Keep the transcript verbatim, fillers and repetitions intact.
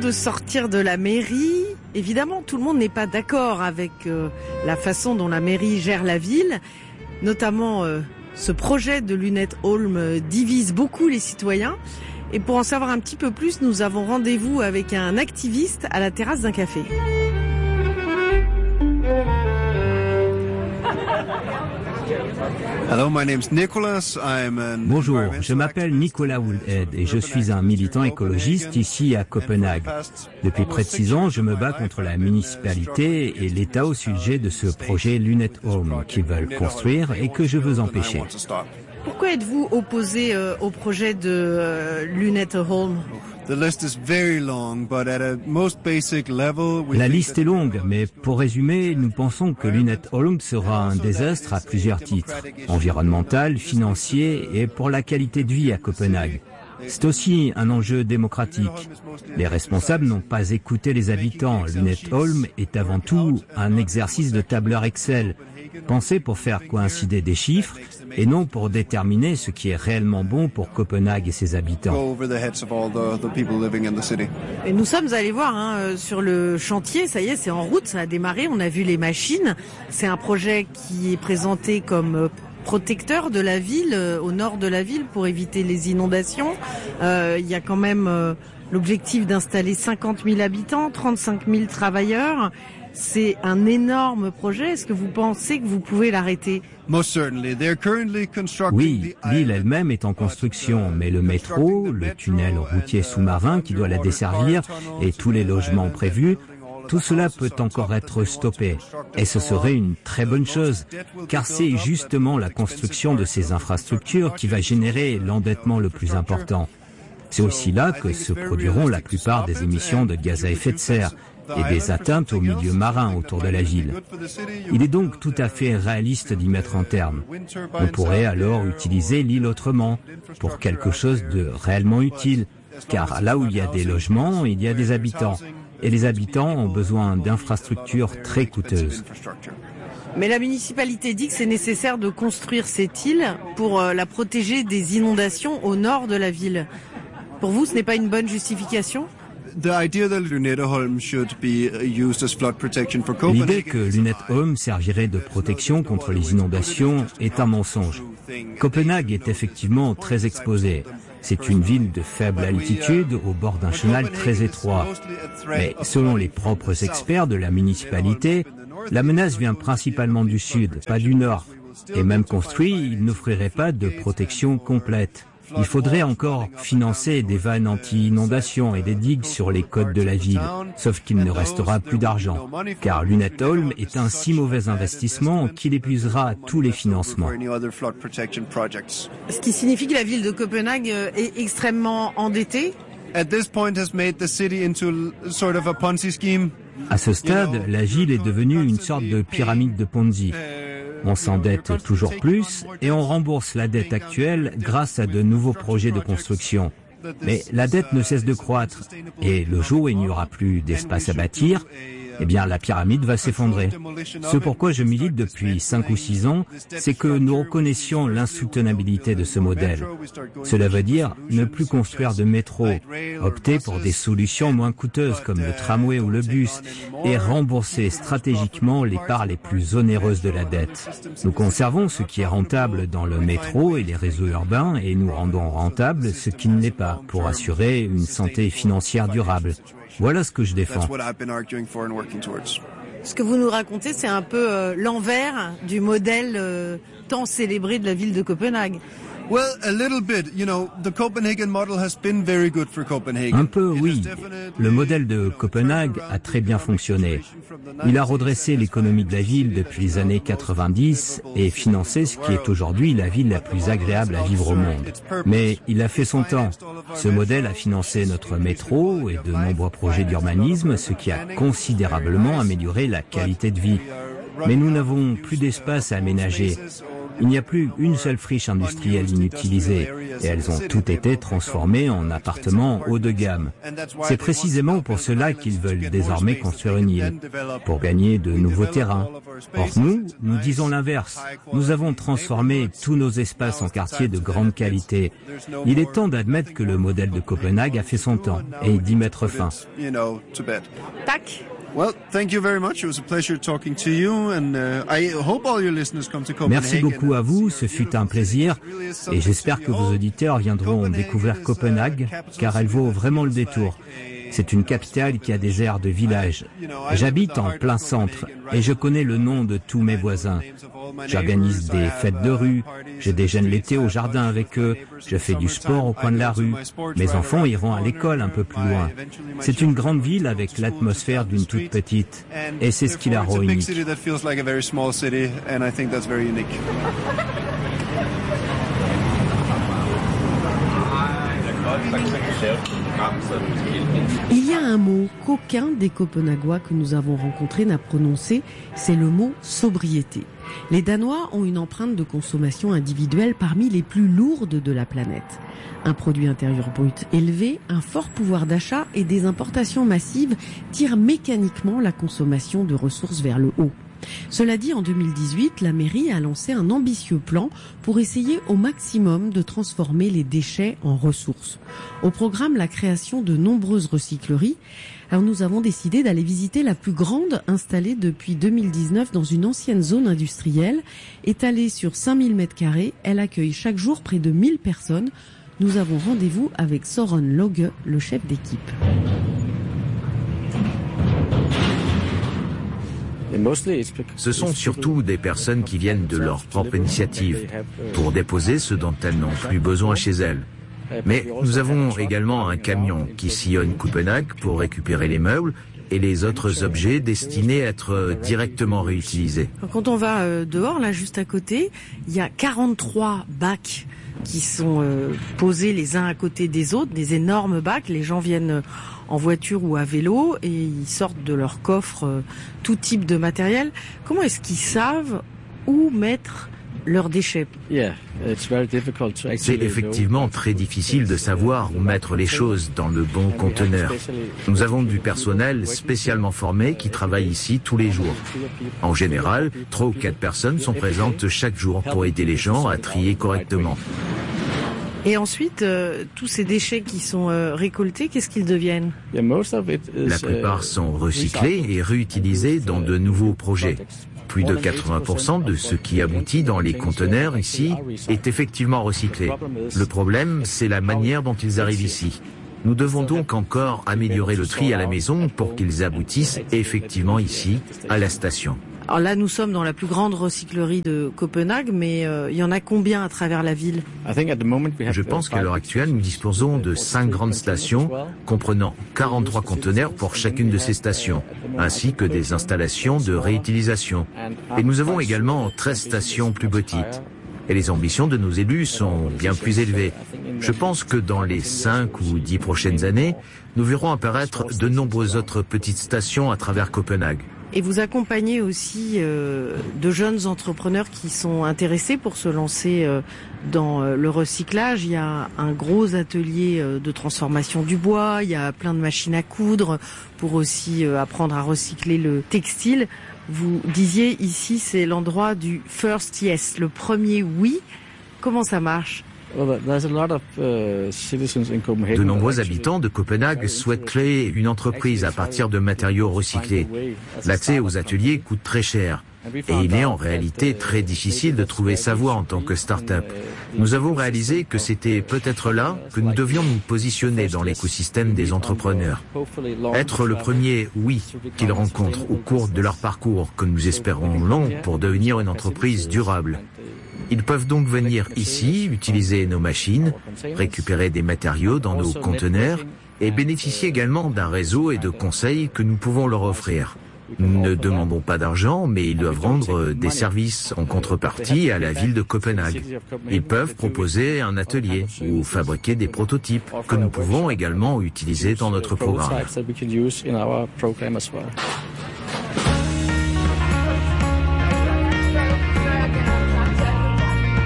de sortir de la mairie. Évidemment, tout le monde n'est pas d'accord avec euh, la façon dont la mairie gère la ville. Notamment, euh, ce projet de Lunettes Holm euh, divise beaucoup les citoyens. Et pour en savoir un petit peu plus, nous avons rendez-vous avec un activiste à la terrasse d'un café. Bonjour, je m'appelle Nicolas Woolhead et je suis un militant écologiste ici à Copenhague. Depuis près de six ans, je me bats contre la municipalité et l'État au sujet de ce projet Lunettes Holm qu'ils veulent construire et que je veux empêcher. Pourquoi êtes-vous opposé euh, au projet de euh, Lunettes Holm ? La liste est longue, mais pour résumer, nous pensons que Lunettes Holm sera un désastre à plusieurs titres, environnemental, financier et pour la qualité de vie à Copenhague. C'est aussi un enjeu démocratique. Les responsables n'ont pas écouté les habitants. Lunettes Holm est avant tout un exercice de tableur Excel, pensé pour faire coïncider des chiffres et non pour déterminer ce qui est réellement bon pour Copenhague et ses habitants. Et nous sommes allés voir hein, sur le chantier, ça y est, c'est en route, ça a démarré, on a vu les machines. C'est un projet qui est présenté comme protecteur de la ville, au nord de la ville, pour éviter les inondations. Euh, il y a quand même euh, l'objectif d'installer cinquante mille habitants, trente-cinq mille travailleurs. C'est un énorme projet. Est-ce que vous pensez que vous pouvez l'arrêter ? Oui, l'île elle-même est en construction, mais le métro, le tunnel routier sous-marin qui doit la desservir et tous les logements prévus, tout cela peut encore être stoppé. Et ce serait une très bonne chose, car c'est justement la construction de ces infrastructures qui va générer l'endettement le plus important. C'est aussi là que se produiront la plupart des émissions de gaz à effet de serre et des atteintes au milieu marin autour de la ville. Il est donc tout à fait réaliste d'y mettre un terme. On pourrait alors utiliser l'île autrement, pour quelque chose de réellement utile, car là où il y a des logements, il y a des habitants. Et les habitants ont besoin d'infrastructures très coûteuses. Mais la municipalité dit que c'est nécessaire de construire cette île pour la protéger des inondations au nord de la ville. Pour vous, ce n'est pas une bonne justification ? L'idée que Lunettes Holm servirait de protection contre les inondations est un mensonge. Copenhague est effectivement très exposée. C'est une ville de faible altitude au bord d'un chenal très étroit. Mais selon les propres experts de la municipalité, la menace vient principalement du sud, pas du nord. Et même construit, il n'offrirait pas de protection complète. Il faudrait encore financer des vannes anti-inondation et des digues sur les côtes de la ville, sauf qu'il ne restera plus d'argent, car Lunettes Holm est un si mauvais investissement qu'il épuisera tous les financements. Ce qui signifie que la ville de Copenhague est extrêmement endettée. À ce stade, la ville est devenue une sorte de pyramide de Ponzi. On s'endette toujours plus et on rembourse la dette actuelle grâce à de nouveaux projets de construction. Mais la dette ne cesse de croître et le jour où il n'y aura plus d'espace à bâtir, eh bien la pyramide va s'effondrer. Ce pourquoi je milite depuis cinq ou six ans, c'est que nous reconnaissions l'insoutenabilité de ce modèle. Cela veut dire ne plus construire de métro, opter pour des solutions moins coûteuses comme le tramway ou le bus et rembourser stratégiquement les parts les plus onéreuses de la dette. Nous conservons ce qui est rentable dans le métro et les réseaux urbains et nous rendons rentable ce qui ne l'est pas pour assurer une santé financière durable. Voilà ce que je défends. Ce que vous nous racontez, c'est un peu euh, l'envers du modèle euh, tant célébré de la ville de Copenhague. Un peu, oui. Le modèle de Copenhague a très bien fonctionné. Il a redressé l'économie de la ville depuis les années quatre-vingt-dix et financé ce qui est aujourd'hui la ville la plus agréable à vivre au monde. Mais il a fait son temps. Ce modèle a financé notre métro et de nombreux projets d'urbanisme, ce qui a considérablement amélioré la qualité de vie. Mais nous n'avons plus d'espace à aménager. Il n'y a plus une seule friche industrielle inutilisée et elles ont toutes été transformées en appartements haut de gamme. C'est précisément pour cela qu'ils veulent désormais construire une île, pour gagner de nouveaux terrains. Or nous, nous disons l'inverse. Nous avons transformé tous nos espaces en quartiers de grande qualité. Il est temps d'admettre que le modèle de Copenhague a fait son temps et d'y mettre fin. Tac. Merci beaucoup à vous, ce fut un plaisir et j'espère que vos auditeurs viendront découvrir Copenhague car elle vaut vraiment le détour. C'est une capitale qui a des airs de village. J'habite en plein centre et je connais le nom de tous mes voisins. J'organise des fêtes de rue, je déjeune l'été au jardin avec eux, je fais du sport au coin de la rue. Mes enfants iront à l'école un peu plus loin. C'est une grande ville avec l'atmosphère d'une toute petite et c'est ce qui la rend unique. Il y a un mot qu'aucun des Copenhaguois que nous avons rencontrés n'a prononcé, c'est le mot sobriété. Les Danois ont une empreinte de consommation individuelle parmi les plus lourdes de la planète. Un produit intérieur brut élevé, un fort pouvoir d'achat et des importations massives tirent mécaniquement la consommation de ressources vers le haut. Cela dit, en deux mille dix-huit, la mairie a lancé un ambitieux plan pour essayer au maximum de transformer les déchets en ressources. Au programme, la création de nombreuses recycleries. Alors nous avons décidé d'aller visiter la plus grande installée depuis deux mille dix-neuf dans une ancienne zone industrielle. Étalée sur cinq mille mètres carrés, elle accueille chaque jour près de mille personnes. Nous avons rendez-vous avec Søren Loge, le chef d'équipe. Ce sont surtout des personnes qui viennent de leur propre initiative pour déposer ce dont elles n'ont plus besoin chez elles. Mais nous avons également un camion qui sillonne Copenhague pour récupérer les meubles et les autres objets destinés à être directement réutilisés. Quand on va dehors, là, juste à côté, il y a quarante-trois bacs qui sont euh, posés les uns à côté des autres, des énormes bacs. Les gens viennent en voiture ou à vélo et ils sortent de leur coffre euh, tout type de matériel. Comment est-ce qu'ils savent où mettre leurs déchets? C'est effectivement très difficile de savoir où mettre les choses dans le bon conteneur. Nous avons du personnel spécialement formé qui travaille ici tous les jours. En général, trois ou quatre personnes sont présentes chaque jour pour aider les gens à trier correctement. Et ensuite, euh, tous ces déchets qui sont euh, récoltés, qu'est-ce qu'ils deviennent? La plupart sont recyclés et réutilisés dans de nouveaux projets. Plus de quatre-vingts pour cent de ce qui aboutit dans les conteneurs ici est effectivement recyclé. Le problème, c'est la manière dont ils arrivent ici. Nous devons donc encore améliorer le tri à la maison pour qu'ils aboutissent effectivement ici, à la station. Alors là, nous sommes dans la plus grande recyclerie de Copenhague, mais euh, il y en a combien à travers la ville? Je pense qu'à l'heure actuelle, nous disposons de cinq grandes stations, comprenant quarante-trois conteneurs pour chacune de ces stations, ainsi que des installations de réutilisation. Et nous avons également treize stations plus petites. Et les ambitions de nos élus sont bien plus élevées. Je pense que dans les cinq ou dix prochaines années, nous verrons apparaître de nombreuses autres petites stations à travers Copenhague. Et vous accompagnez aussi euh, de jeunes entrepreneurs qui sont intéressés pour se lancer euh, dans euh, le recyclage. Il y a un gros atelier euh, de transformation du bois, il y a plein de machines à coudre pour aussi euh, apprendre à recycler le textile. Vous disiez ici, c'est l'endroit du first yes, le premier oui. Comment ça marche? De nombreux habitants de Copenhague souhaitent créer une entreprise à partir de matériaux recyclés. L'accès aux ateliers coûte très cher et il est en réalité très difficile de trouver sa voie en tant que start-up. Nous avons réalisé que c'était peut-être là que nous devions nous positionner dans l'écosystème des entrepreneurs. Être le premier oui qu'ils rencontrent au cours de leur parcours que nous espérons long pour devenir une entreprise durable. Ils peuvent donc venir ici, utiliser nos machines, récupérer des matériaux dans nos conteneurs et bénéficier également d'un réseau et de conseils que nous pouvons leur offrir. Nous ne demandons pas d'argent, mais ils doivent rendre des services en contrepartie à la ville de Copenhague. Ils peuvent proposer un atelier ou fabriquer des prototypes que nous pouvons également utiliser dans notre programme.